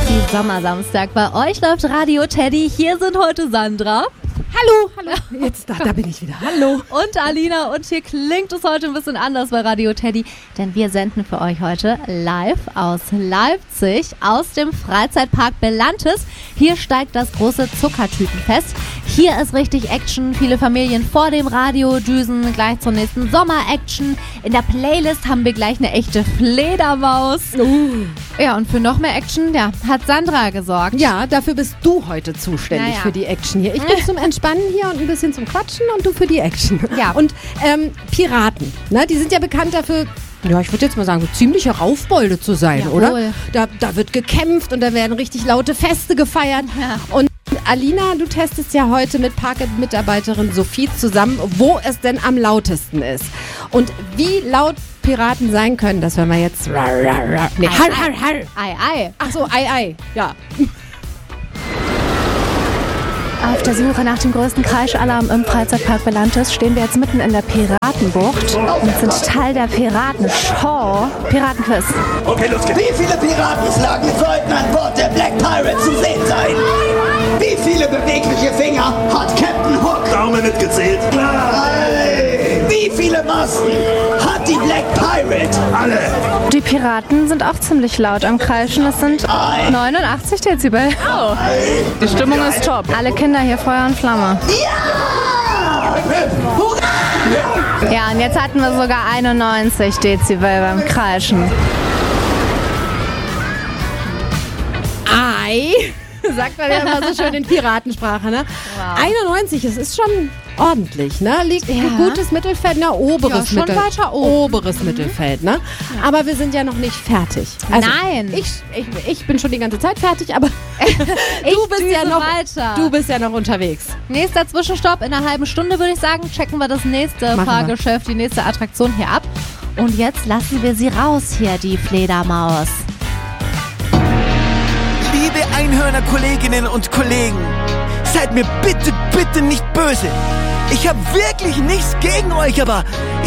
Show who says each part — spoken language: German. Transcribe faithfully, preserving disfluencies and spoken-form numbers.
Speaker 1: Happy Sommersamstag. Bei euch läuft Radio Teddy. Hier sind heute Sandra.
Speaker 2: Hallo, hallo. Jetzt, da, da bin ich wieder. Hallo.
Speaker 1: Und Alina. Und hier klingt es heute ein bisschen anders bei Radio Teddy, denn wir senden für euch heute live aus Leipzig, aus dem Freizeitpark Belantes. Hier steigt das große Zuckertütenfest. Hier ist richtig Action. Viele Familien vor dem Radio düsen gleich zur nächsten Sommer-Action. In der Playlist haben wir gleich eine echte Fledermaus.
Speaker 2: Uh.
Speaker 1: Ja, und für noch mehr Action, ja, hat Sandra gesorgt.
Speaker 2: Ja, dafür bist du heute zuständig
Speaker 1: Naja.
Speaker 2: für die Action hier. Ich bin zum Entspannen hier und ein bisschen zum Quatschen und du für die Action.
Speaker 1: Ja.
Speaker 2: Und ähm, Piraten, ne, die sind ja bekannt dafür, ja, ich würde jetzt mal sagen, so ziemliche Raufbolde zu sein,
Speaker 1: Jawohl.
Speaker 2: oder? Da, da wird gekämpft und da werden richtig laute Feste gefeiert.
Speaker 1: Ja.
Speaker 2: Und Alina, du testest ja heute mit Park-Mitarbeiterin Sophie zusammen, wo es denn am lautesten ist. Und wie laut Piraten sein können, das hören wir jetzt. Nee,
Speaker 1: Ei,
Speaker 2: har,
Speaker 1: ei.
Speaker 2: har, har.
Speaker 1: Ei, ei.
Speaker 2: Ach so, ei, ei, ja.
Speaker 3: Auf der Suche nach dem größten Kreischalarm im Freizeitpark Belantes stehen wir jetzt mitten in der Piratenbucht und sind Teil der Piratenshow. Piratenquiz.
Speaker 4: Okay, los geht's. Wie viele Piratenflaggen sollten an Bord der Black Pirate zu sehen sein? Wie viele bewegliche Finger hat Captain Hook? Daumen mitgezählt. Klar. Wie viele Masten hat die Black Pirate? Alle.
Speaker 3: Die Piraten sind auch ziemlich laut am Kreischen. Es sind neunundachtzig Dezibel. Oh. Die Stimmung ist top. Alle Kinder hier Feuer und Flamme.
Speaker 4: Ja! Hurra!
Speaker 3: Ja, und jetzt hatten wir sogar einundneunzig Dezibel beim Kreischen.
Speaker 2: Ei, sagt man ja immer so schön in Piratensprache, ne?
Speaker 1: Wow.
Speaker 2: einundneunzig, es ist schon ordentlich, ne? Liegt
Speaker 1: Ja.
Speaker 2: ein gutes Mittelfeld, ne? Oberes
Speaker 1: Ja, schon
Speaker 2: Mittel-
Speaker 1: weiter oben.
Speaker 2: Oberes Mittelfeld, ne? Aber wir sind ja noch nicht fertig. Also,
Speaker 1: Nein.
Speaker 2: Ich, ich, ich bin schon die ganze Zeit fertig, aber
Speaker 1: Ich
Speaker 2: du bist ja
Speaker 1: düse
Speaker 2: noch
Speaker 1: weiter.
Speaker 2: Du bist ja noch unterwegs.
Speaker 1: Nächster Zwischenstopp in einer halben Stunde, würde ich sagen, checken wir das nächste
Speaker 2: Machen wir.
Speaker 1: Fahrgeschäft, die nächste Attraktion hier ab. Und jetzt lassen wir sie raus hier, die Fledermaus.
Speaker 5: Liebe Einhörner-Kolleginnen und Kollegen, seid mir bitte, bitte nicht böse. Ich habe wirklich nichts gegen euch, aber